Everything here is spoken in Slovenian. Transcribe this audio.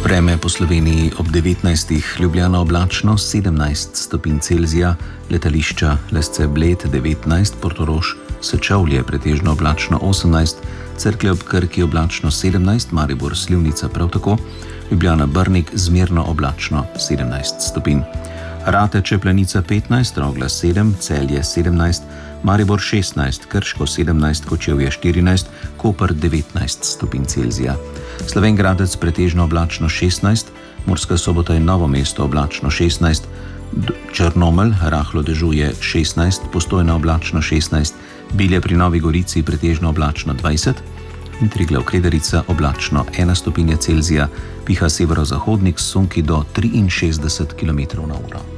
Vreme po Sloveniji ob 19. Ljubljana oblačno 17 stopinj Celzija, letališča Lesce Bled 19, Portorož Sečovlje pretežno oblačno 18, Cerklje ob Krki oblačno 17, Maribor Slivnica prav tako, Ljubljana Brnik zmerno oblačno 17 stopinj. Rateče Planica 15, Rogla 7, Celje 17, Maribor 16, Krško 17, Kočevje 14, Koper 19 stopinj Celzija. Slovenj Gradec pretežno oblačno 16, Murska Sobota in Novo mesto oblačno 16, Črnomelj rahlo dežuje 16, Postojna oblačno 16, Bilje pri Novi Gorici pretežno oblačno 20 in Triglav Kredarica oblačno 1 stopinja Celzija, piha severozahodnik s sunki do 63 km/h.